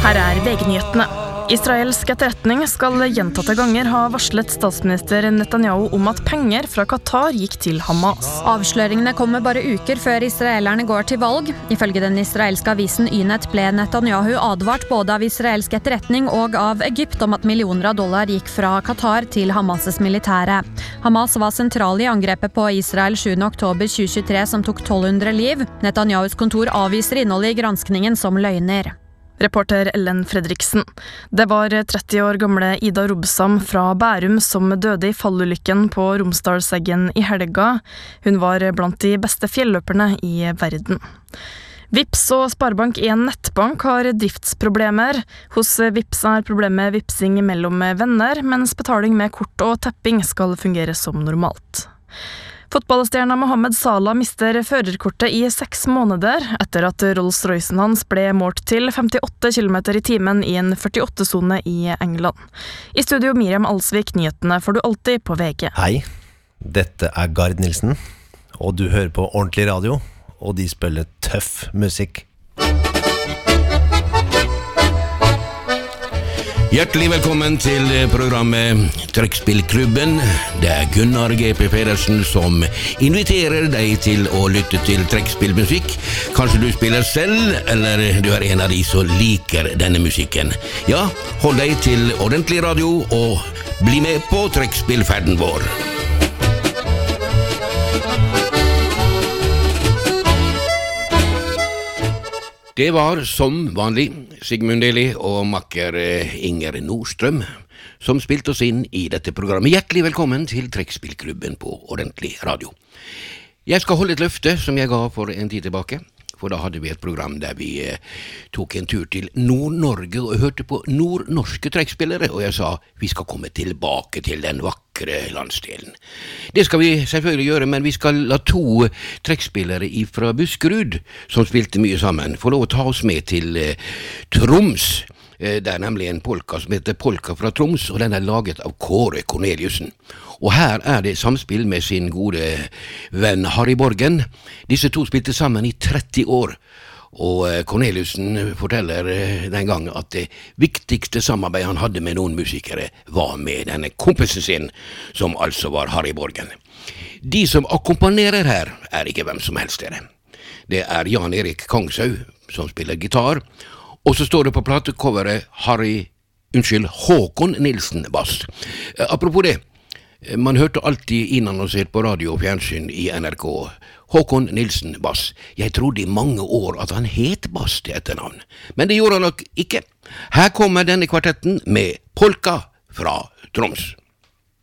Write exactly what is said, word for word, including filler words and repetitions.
Her er V G-nyhetene. Israelsk etterretning skal gjentatte ganger ha varslet statsminister Netanyahu om at penger fra Qatar gikk til Hamas. Avsløringene kommer bare uker før israelerne går til valg. Ifølge den israelske avisen Ynet ble Netanyahu advart både av israelsk etterretning og av Egypt om at millioner av dollar gikk fra Qatar til Hamas' militære. Hamas var sentral i angrepet på Israel sjuende oktober tjue tjuetre som tok tolv hundre liv. Netanyahus kontor avviser innholdet i granskningen som løgner. Reporter Ellen Fredriksen. Det var tretti år gamle Ida Robsam fra Bærum som døde i fallulykken på Romsdalseggen i helga. Hun var blant de beste fjelløperne i verden. Vips og Sparebank en nettbank har driftsproblemer. Hos Vips er problemet vipsing mellom venner, mens betaling med kort og tapping skal fungere som normalt. Fotballstjerna Mohammed Salah mister førerkortet i seks måneder etter at Rolls-Roycen hans ble målt til femtiåtte kilometer i timen i en førtiåtte-sone i England. I studio Miriam Alsvik, nyhetene får du alltid på V G. Hei, dette er Gard Nilsen, og du hører på Ordentlig Radio, og de spiller tøff musikk. Hjertelig velkommen til programmet Trekkspillklubben. Det er Gunnar G P Pedersen som inviterer deg til å lytte til trekkspillmusikk. Kanskje du spiller selv, eller du er en av de som liker denne musikken. Ja, hold deg til Ordentlig Radio og bli med på trekkspillferden vår. Det var som vanlig Sigmund Deli og makker Inger Nordstrøm som spilte oss inn i dette programmet. Hjertelig velkommen til Trekkspillklubben på Ordentlig Radio. Jeg skal holde et løfte som jeg ga for en tid tilbake, for da hadde vi et program der vi eh, tok en tur til Nord-Norge og hørte på nordnorske trekkspillere, og jeg sa vi skal komme tilbake til den vakre landsdelen. Det skal vi selvfølgelig gjøre, men vi skal la to trekkspillere fra Buskerud, som spilte mye sammen, få lov å ta oss med til eh, Troms. Eh, det er nemlig en polka som heter Polka fra Troms, og den er laget av Kåre Corneliussen. Og her er det samspill med sin gode venn Harry Borgen. Disse to spilte sammen i tretti år, og Corneliussen forteller den gang at det viktigste samarbeidet han hadde med noen musikere var med denne kompisen sin, som altså var Harry Borgen. De som akkompagnerer her er ikke hvem som helst dere. Det er Jan Erik Kongshaug som spiller gitar, og så står det på platecoveret Harry, unnskyld, Håkon Nilsen bass. Apropos det, man hørte alltid innannonsert på radio og fjernsyn i N R K Håkon Nilsen bass. Jeg trodde i mange år at han het bass til etternavn, men det gjorde han nok ikke. Her kommer denne kvartetten med Polka fra Troms.